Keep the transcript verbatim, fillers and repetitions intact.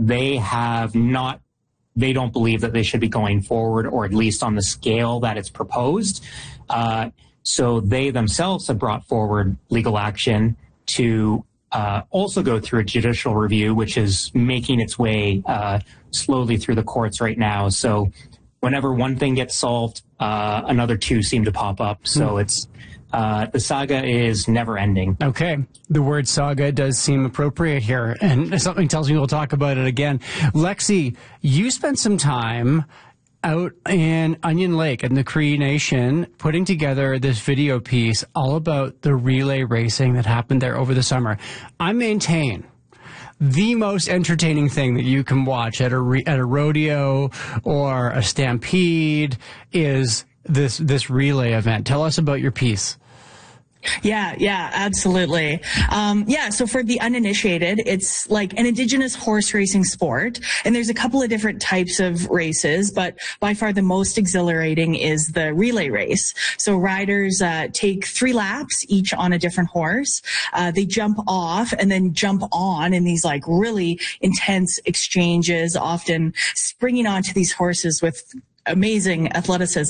they have not, they don't believe that they should be going forward, or at least on the scale that it's proposed. Uh, so they themselves have brought forward legal action to uh, also go through a judicial review, which is making its way uh, slowly through the courts right now. So whenever one thing gets solved, uh, another two seem to pop up. So mm. it's uh, the saga is never ending. Okay. The word saga does seem appropriate here, and something tells me we'll talk about it again. Lexi, you spent some time out in Onion Lake in the Cree Nation putting together this video piece all about the relay racing that happened there over the summer. I maintain the most entertaining thing that you can watch at a re at a rodeo or a stampede is this this relay event. Tell us about your piece. Yeah, yeah, absolutely. Um, yeah, so for the uninitiated, it's like an indigenous horse racing sport, and there's a couple of different types of races, but by far the most exhilarating is the relay race. So riders uh, take three laps each on a different horse. Uh, they jump off and then jump on in these like really intense exchanges, often springing onto these horses with amazing athleticism.